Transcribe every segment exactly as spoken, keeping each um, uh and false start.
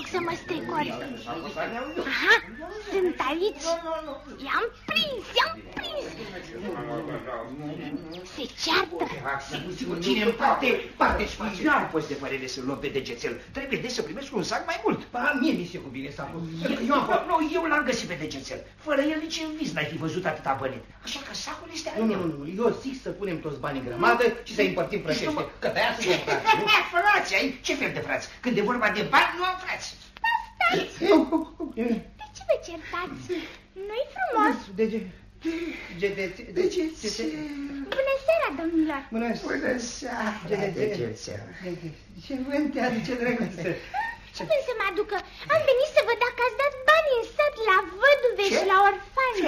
să mă strecor. Aha, sunt aici. I-am prins, i-am prins. Se ceartă. Cine în parte, parte și nici n-am fost de părere să-l luăm pe degețel. Trebuie de să primesc un sac mai mult. Ba, mie mi se cuvine sacul. Eu am fost, nu, eu l-am găsit pe degețel. Fără el nici în vis n-ai fi văzut atâta bănet. Așa că sacul este al Nu, meu. nu, nu, eu zic să punem toți banii în grămadă și să împărțim frățește. Că pe aia suntem frați, nu? Frați, ai? Ce fel de frați? Când e vorba de bani, nu am frați. Stați! De ce vă certați? Nu-i frumos? De ce? De ce? De ce? Bună seara, domnilor! Bună seara, degețel. Ce vânt te aduce, drăguță? Ce vrei să mă aducă? Am venit să văd dacă ați dat bani în sat la văduve și la orfani.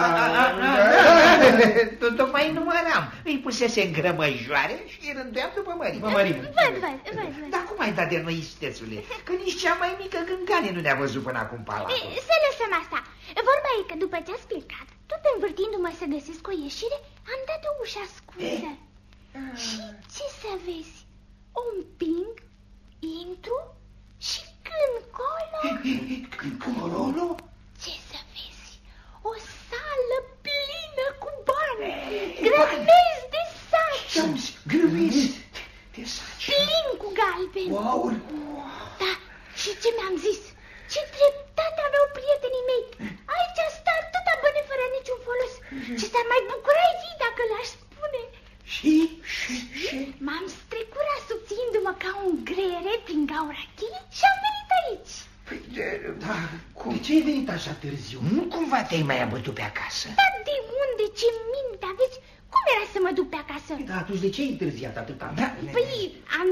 Tocmai număram. Îi pusese în grămăjoare și îi rânduiam după mărime. După mărime. Văd, văd, văd, văd. Dar cum ai dat de noi, istețule? Că nici cea mai mică gângane nu ne-a văzut până acum palatul. Să lăsăm asta. Vorba e că după ce ați plecat, tot învârtindu-mă să găsesc o ieșire, am dat o ușă ascunsă. Și ce să vezi? O împing, intru și când colo... Când colo? Ce să vezi? O sală plină cu bani, grămezi de saci. Grămezi de saci. Plin cu galbeni. Wow! Da, și ce mi-am zis? Ce dreptate aveau prietenii mei. Aici stă atâta bani fără niciun folos. Ce s-ar mai bucura ei dacă le-aș spune. Și? Și? Și? M-am strecurat subțindu-mă ca un greiere prin gaura cheii și am venit aici. Păi, de, da, cum? De ce ai venit așa târziu? Nu cumva te-ai mai abătut pe acasă? Dar de unde? Ce minte aveți? Cum era să mă duc pe acasă? Da, atunci de ce ai întârziat atâta? Păi, am